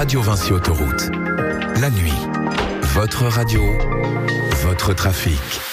Radio Vinci Autoroute. La nuit, votre radio, votre trafic.